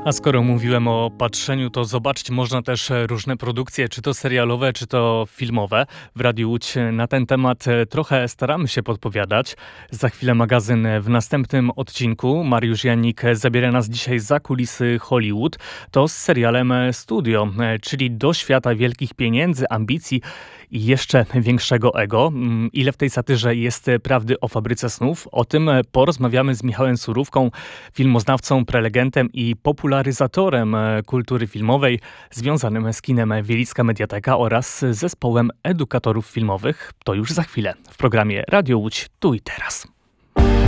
A skoro mówiłem o patrzeniu, to zobaczyć można też różne produkcje, czy to serialowe, czy to filmowe. W Radiu Łódź na ten temat trochę staramy się podpowiadać. Za chwilę magazyn w następnym odcinku. Mariusz Janik zabiera nas dzisiaj za kulisy Hollywood. To z serialem Studio, czyli do świata wielkich pieniędzy, ambicji i jeszcze większego ego. Ile w tej satyrze jest prawdy o fabryce snów? O tym porozmawiamy z Michałem Surówką, filmoznawcą, prelegentem i popularyzatorem kultury filmowej, związanym z kinem Wielicka Mediateka oraz zespołem edukatorów filmowych. To już za chwilę w programie Radio Łódź Tu i Teraz.